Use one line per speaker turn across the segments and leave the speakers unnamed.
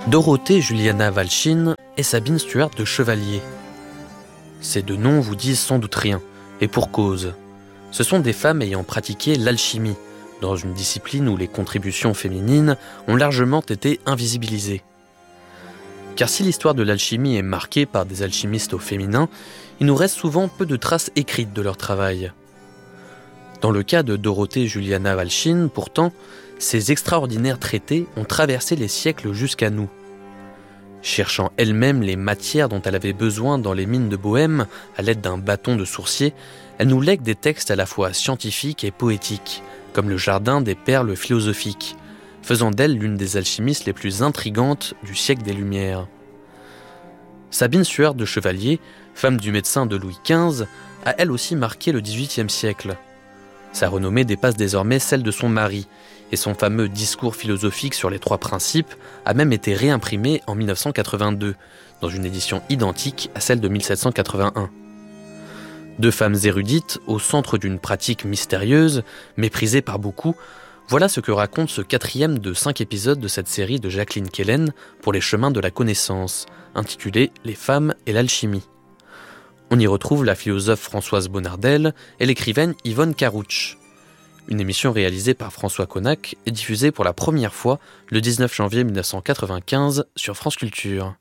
Dorothée Juliana Walchin et Sabine Stuart de Chevalier. Ces deux noms vous disent sans doute rien, et pour cause. Ce sont des femmes ayant pratiqué l'alchimie, dans une discipline où les contributions féminines ont largement été invisibilisées. Car si l'histoire de l'alchimie est marquée par des alchimistes au féminin, il nous reste souvent peu de traces écrites de leur travail. Dans le cas de Dorothée Juliana Walchin, pourtant, ces extraordinaires traités ont traversé les siècles jusqu'à nous. Cherchant elle-même les matières dont elle avait besoin dans les mines de Bohême à l'aide d'un bâton de sourcier, elle nous lègue des textes à la fois scientifiques et poétiques, comme le Jardin des perles philosophiques, faisant d'elle l'une des alchimistes les plus intrigantes du siècle des Lumières. Sabine Stuart de Chevalier, femme du médecin de Louis XV, a elle aussi marqué le XVIIIe siècle. Sa renommée dépasse désormais celle de son mari, et son fameux discours philosophique sur les trois principes a même été réimprimé en 1982, dans une édition identique à celle de 1781. Deux femmes érudites, au centre d'une pratique mystérieuse, méprisée par beaucoup, voilà ce que raconte ce 4e de 5 épisodes de cette série de Jacqueline Kellen pour les chemins de la connaissance, intitulée « Les femmes et l'alchimie ». On y retrouve la philosophe Françoise Bonnardel et l'écrivaine Yvonne Carrouch. Une émission réalisée par François Connac et diffusée pour la première fois le 19 janvier 1995 sur France Culture.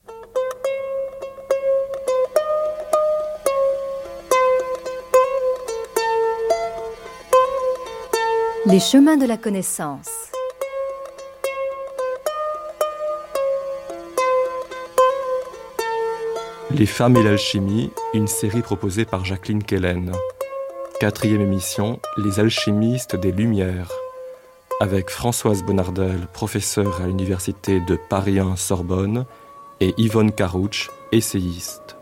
Les chemins de la connaissance.
Les femmes et l'alchimie, une série proposée par Jacqueline Kellen. 4e émission, Les alchimistes des Lumières, avec Françoise Bonnardel, professeure à l'université de Paris 1 Sorbonne, et Yvonne Carrouch, essayiste.